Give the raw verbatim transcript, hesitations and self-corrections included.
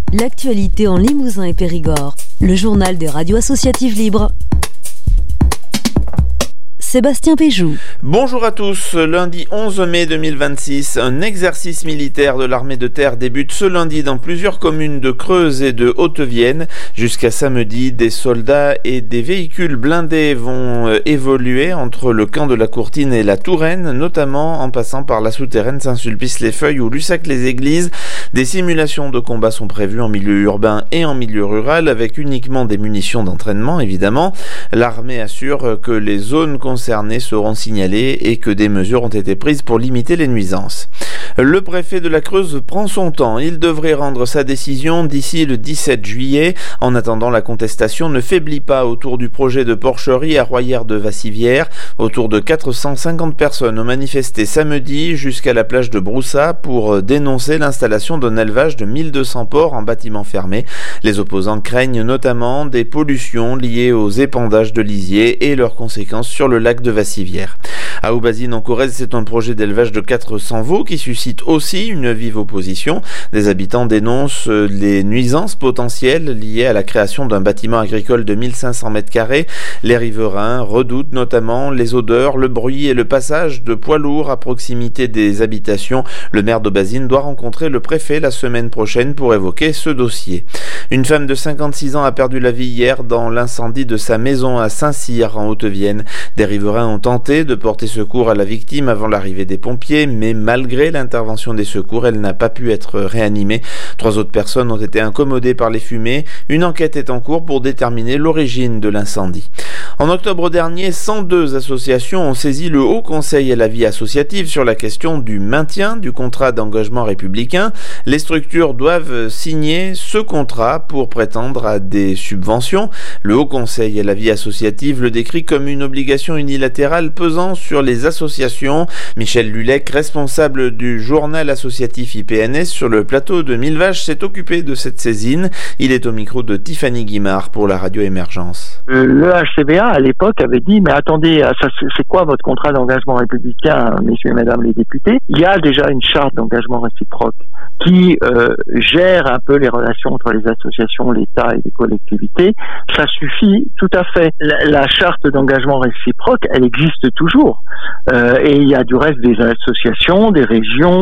L'actualité en Limousin et Périgord. Le journal des radios associatives libres. Sébastien Péjou. Bonjour à tous. Lundi onze mai deux mille vingt-six, un exercice militaire de l'armée de terre débute ce lundi dans plusieurs communes de Creuse et de Haute-Vienne. Jusqu'à samedi, des soldats et des véhicules blindés vont évoluer entre le camp de la Courtine et la Touraine, notamment en passant par la souterraine Saint-Sulpice-les-Feuilles ou Lussac-les-Églises. Des simulations de combat sont prévues en milieu urbain et en milieu rural, avec uniquement des munitions d'entraînement, évidemment. L'armée assure que les zones concernées seront signalés et que des mesures ont été prises pour limiter les nuisances. Le préfet de la Creuse prend son temps. Il devrait rendre sa décision d'ici le dix-sept juillet. En attendant, la contestation ne faiblit pas autour du projet de porcherie à Royère-de-Vassivière. Autour de quatre cent cinquante personnes ont manifesté samedi jusqu'à la plage de Broussat pour dénoncer l'installation d'un élevage de mille deux cents porcs en bâtiment fermé. Les opposants craignent notamment des pollutions liées aux épandages de lisiers et leurs conséquences sur le lac de Vassivière. À Aubazine en Corrèze, c'est un projet d'élevage de quatre cents veaux qui suscite aussi une vive opposition. Des habitants dénoncent les nuisances potentielles liées à la création d'un bâtiment agricole de mille cinq cents mètres carrés. Les riverains redoutent notamment les odeurs, le bruit et le passage de poids lourds à proximité des habitations. Le maire d'Aubazine doit rencontrer le préfet la semaine prochaine pour évoquer ce dossier. Une femme de cinquante-six ans a perdu la vie hier dans l'incendie de sa maison à Saint-Cyr en Haute-Vienne. Des riverains ont tenté de porter secours à la victime avant l'arrivée des pompiers, mais malgré l'intervention des secours, elle n'a pas pu être réanimée. Trois autres personnes ont été incommodées par les fumées. Une enquête est en cours pour déterminer l'origine de l'incendie. En octobre dernier, cent deux associations ont saisi le Haut Conseil à la vie associative sur la question du maintien du contrat d'engagement républicain. Les structures doivent signer ce contrat pour prétendre à des subventions. Le Haut Conseil à la vie associative le décrit comme une obligation unilatérale pesant sur les associations. Michel Lulec, responsable du journal associatif I P N S sur le plateau de Mille Vaches, s'est occupé de cette saisine. Il est au micro de Tiffany Guimard pour la radio Émergence. Le H C B A à l'époque avait dit mais attendez, ça, c'est quoi votre contrat d'engagement républicain, messieurs et mesdames les députés? Il y a déjà une charte d'engagement réciproque qui euh, gère un peu les relations entre les associations, l'État et les collectivités. Ça suffit tout à fait. La, la charte d'engagement réciproque, elle existe toujours. Euh, et il y a du reste des associations, des régions,